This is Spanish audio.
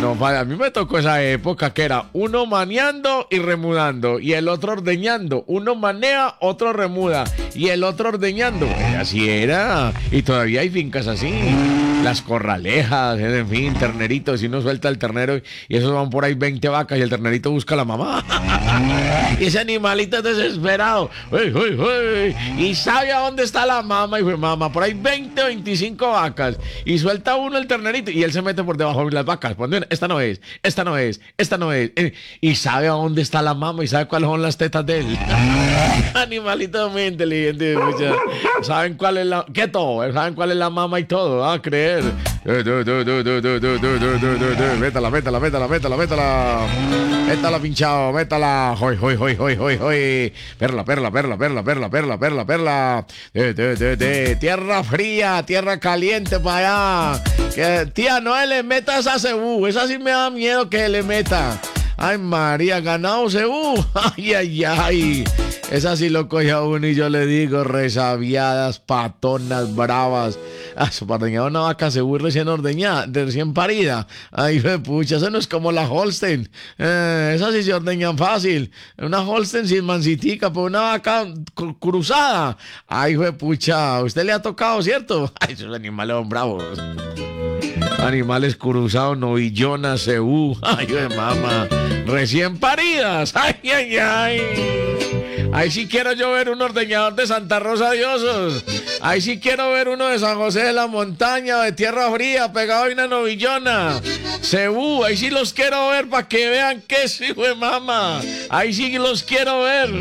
No, a mí me tocó esa época que era uno maneando y remudando y el otro ordeñando. Uno manea, otro remuda y el otro ordeñando. Así era. Y todavía hay fincas así. Las corralejas, en fin, terneritos. Y uno suelta el ternero y esos van por ahí 20 vacas y el ternerito busca a la mamá. Y ese animalito es desesperado. ¡Uy, uy, uy! Y sabe a dónde está la mamá. Y fue mamá, por ahí 20 o 25 vacas. Y suelta uno el ternerito y él se mete por debajo de las vacas. Cuando esta no es, esta no es, esta no es. Y sabe a dónde está la mamá y sabe cuáles son las tetas de él. Animalito muy inteligente. Mucha. Saben cuál es la... ¿Qué todo? Saben cuál es la mamá y todo. A creer. Métala, métala, métala, métala, métala. Métala, pinchado, métala. Hoy, hoy, hoy, hoy, hoy, hoy. Perla, perla, perla, perla, perla, perla, perla, perla. Tierra fría, tierra caliente para allá. Que, tía, no le meta esa cebú. Esa sí me da miedo que le meta. Ay, María, ganado cebú. Ay, ay, ay. Esa sí lo coge a uno y yo le digo, resabiadas, patonas, bravas. Para ordeñar una vaca cebú recién ordeñada, recién parida. Ay, pucha, eso no es como la Holstein. Esas sí se ordeñan fácil. Una Holstein sin mancitica, pero una vaca cruzada. Ay, pucha, usted le ha tocado, ¿cierto? Ay, esos animales son bravos. Animales cruzados, novillonas, cebú. Ay, mamá. Recién paridas. Ay, ay, ay. Ahí sí quiero yo ver un ordeñador de Santa Rosa de Osos. Ahí sí quiero ver uno de San José de la Montaña, de Tierra Fría, pegado a una novillona. Cebú, ahí sí los quiero ver para que vean que es hijo de mamá. Ahí sí los quiero ver.